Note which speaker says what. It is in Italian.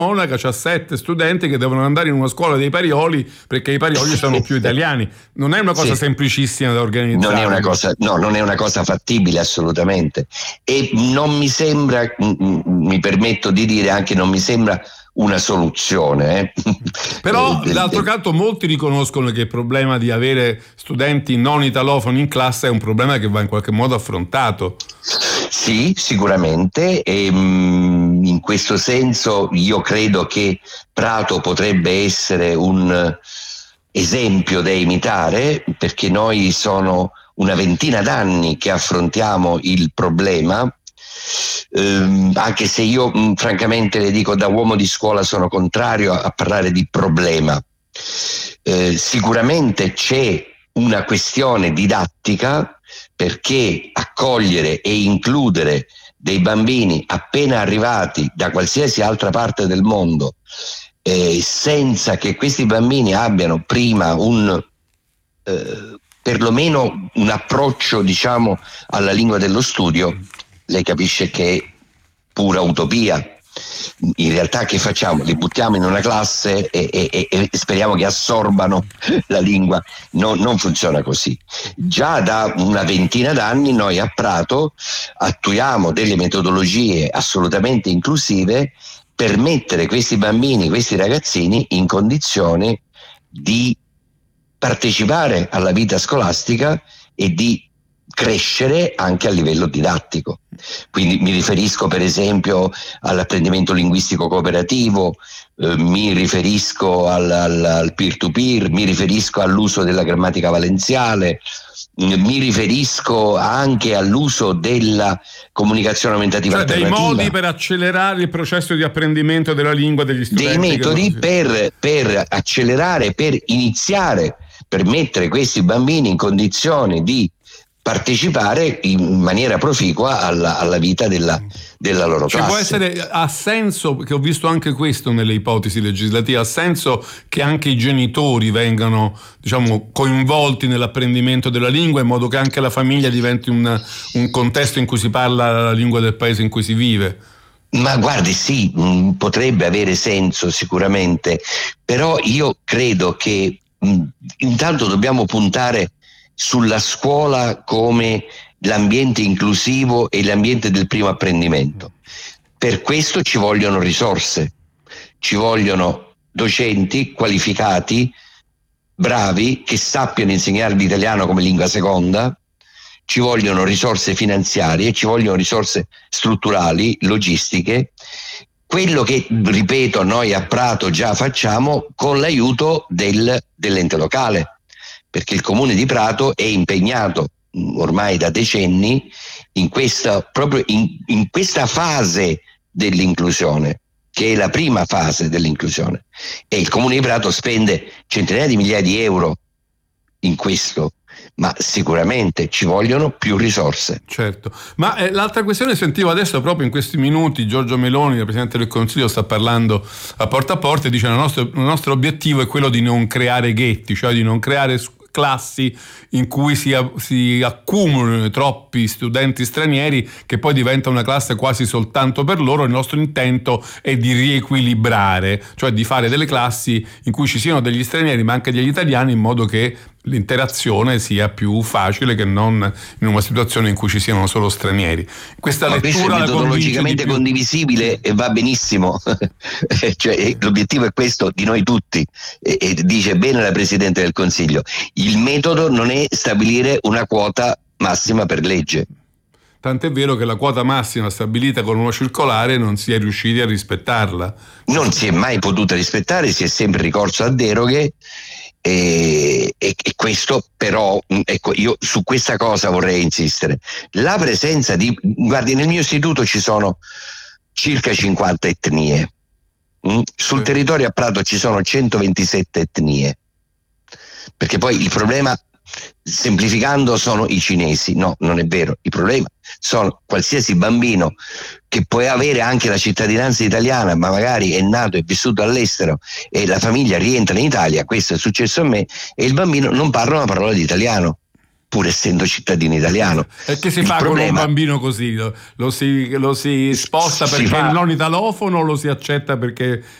Speaker 1: Monaca c'ha 7 studenti che devono andare in una scuola dei Parioli perché i Parioli sono più italiani. Non è una cosa semplicissima da organizzare.
Speaker 2: Non è una cosa fattibile assolutamente, e non mi sembra, mi permetto di dire anche, non mi sembra una soluzione.
Speaker 1: Però d'altro canto molti riconoscono che il problema di avere studenti non italofoni in classe è un problema che va in qualche modo affrontato.
Speaker 2: Sì, sicuramente, e in questo senso io credo che Prato potrebbe essere un esempio da imitare, perché noi sono una ventina d'anni che affrontiamo il problema, anche se io francamente le dico, da uomo di scuola sono contrario a parlare di problema. Sicuramente c'è una questione didattica, perché accogliere e includere dei bambini appena arrivati da qualsiasi altra parte del mondo, senza che questi bambini abbiano prima perlomeno un approccio, diciamo, alla lingua dello studio, lei capisce che è pura utopia. In realtà che facciamo? Li buttiamo in una classe e speriamo che assorbano la lingua. Non funziona così. Già da una ventina d'anni noi a Prato attuiamo delle metodologie assolutamente inclusive per mettere questi bambini, questi ragazzini in condizione di partecipare alla vita scolastica e di crescere anche a livello didattico. Quindi mi riferisco per esempio all'apprendimento linguistico cooperativo, mi riferisco al peer-to-peer, mi riferisco all'uso della grammatica valenziale, mi riferisco anche all'uso della comunicazione aumentativa alternativa.
Speaker 1: Dei modi per accelerare il processo di apprendimento della lingua degli studenti.
Speaker 2: Dei metodi per accelerare, per iniziare, per mettere questi bambini in condizione di partecipare in maniera proficua alla vita della loro classe.
Speaker 1: Può essere, ha senso, che ho visto anche questo nelle ipotesi legislative, ha senso che anche i genitori vengano, diciamo, coinvolti nell'apprendimento della lingua, in modo che anche la famiglia diventi un contesto in cui si parla la lingua del paese in cui si vive.
Speaker 2: Ma guardi, sì, potrebbe avere senso sicuramente, però io credo che intanto dobbiamo puntare sulla scuola come l'ambiente inclusivo e l'ambiente del primo apprendimento. Per questo ci vogliono risorse, ci vogliono docenti qualificati, bravi, che sappiano insegnare l'italiano come lingua seconda, ci vogliono risorse finanziarie, ci vogliono risorse strutturali, logistiche, quello che, ripeto, noi a Prato già facciamo con l'aiuto dell'ente locale, perché il comune di Prato è impegnato ormai da decenni in questa fase dell'inclusione, che è la prima fase dell'inclusione, e il comune di Prato spende centinaia di migliaia di euro in questo, ma sicuramente ci vogliono più risorse.
Speaker 1: Certo, ma l'altra questione, sentivo adesso proprio in questi minuti Giorgia Meloni, il Presidente del Consiglio, sta parlando a porta e dice il nostro obiettivo è quello di non creare ghetti, cioè di non creare classi in cui si accumulano troppi studenti stranieri, che poi diventa una classe quasi soltanto per loro. Il nostro intento è di riequilibrare, cioè di fare delle classi in cui ci siano degli stranieri ma anche degli italiani, in modo che l'interazione sia più facile che non in una situazione in cui ci siano solo stranieri. Questa lettura è
Speaker 2: metodologicamente condivisibile e va benissimo. Cioè, l'obiettivo è questo di noi tutti, e dice bene la Presidente del Consiglio. Il metodo non è stabilire una quota massima per legge.
Speaker 1: Tant'è vero che la quota massima stabilita con uno circolare non si è riusciti a rispettarla.
Speaker 2: Non si è mai potuta rispettare, si è sempre ricorso a deroghe. E questo però, ecco, io su questa cosa vorrei insistere. La presenza guardi, nel mio istituto ci sono circa 50 etnie, sul territorio a Prato ci sono 127 etnie, perché poi il problema, semplificando, sono i cinesi. No, non è vero. Il problema sono qualsiasi bambino che può avere anche la cittadinanza italiana, ma magari è nato e vissuto all'estero e la famiglia rientra in Italia. Questo è successo a me, e il bambino non parla una parola di italiano. pur essendo cittadino italiano.
Speaker 1: E che si fa con un bambino così? Lo si sposta perché è non italofono o lo si accetta perché